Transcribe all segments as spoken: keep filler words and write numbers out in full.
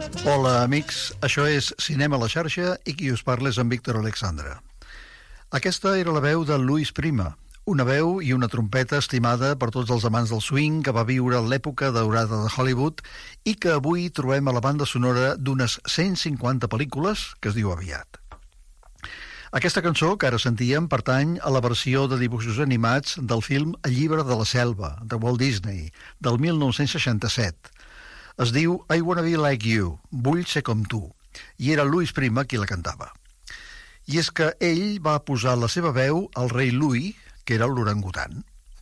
Hola, amics. Això és Cinema a la xarxa i qui us parla és en Víctor Alexandre. Aquesta era la veu de Louis Prima, una veu i una trompeta estimada per tots els amants del swing que va viure l'època daurada de Hollywood i que avui trobem a la banda sonora d'unes cent cinquanta pel·lícules que es diu aviat. Aquesta cançó, que ara sentíem, pertany a la versió de dibuixos animats del film El llibre de la selva, de Walt Disney, del mil nou-cents seixanta-set. Es diu I Wanna Be Like You, vull ser com tu, i era Louis Prima qui la cantava. I és que ell va posar la seva veu al rei Louis, que era l'orangutan.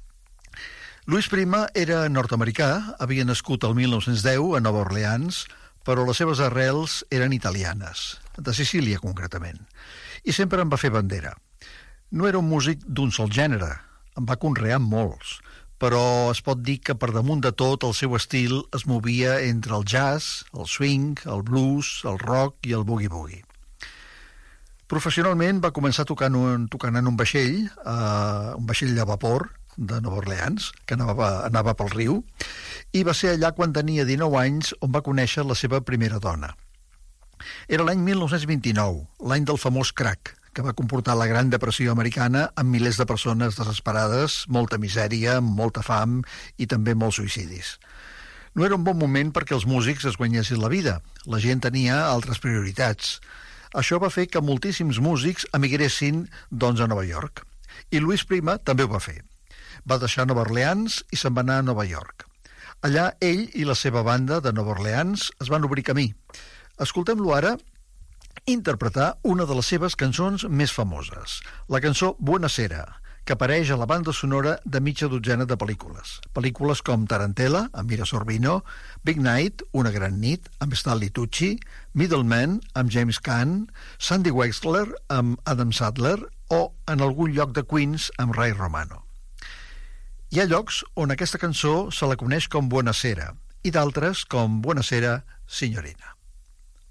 Louis Prima era nord-americà, havia nascut el mil nou-cents deu a Nova Orleans, però les seves arrels eren italianes, de Sicília concretament, i sempre en va fer bandera. No era un músic d'un sol gènere, en va conrear molts, però es pot dir que per damunt de tot el seu estil es movia entre el jazz, el swing, el blues, el rock i el boogie-boogie. Professionalment va començar tocant, un, tocant en un vaixell, eh, un vaixell de vapor de Nova Orleans, que anava, anava pel riu, i va ser allà quan tenia dinou anys on va conèixer la seva primera dona. Era l'any mil nou-cents vint-i-nou, l'any del famós crack, que va comportar la Gran Depressió americana amb milers de persones desesperades, molta misèria, molta fam i també molts suïcidis. No era un bon moment perquè els músics es guanyessin la vida. La gent tenia altres prioritats. Això va fer que moltíssims músics emigressin, doncs, a Nova York. I Louis Prima també ho va fer. Va deixar Nova Orleans i se'n va anar a Nova York. Allà ell i la seva banda de Nova Orleans es van obrir camí. Escoltem-lo ara interpretar una de les seves cançons més famoses, la cançó Buonasera, que apareix a la banda sonora de mitja dotzena de pel·lícules. Pel·lícules com Tarantella, amb Mira Sorvino, Big Night, Una gran nit, amb Stanley Tucci, Middleman, amb James Caan, Sandy Wexler, amb Adam Sandler, o En algun lloc de Queens, amb Ray Romano. Hi ha llocs on aquesta cançó se la coneix com Buonasera i d'altres com Buonasera, signorina.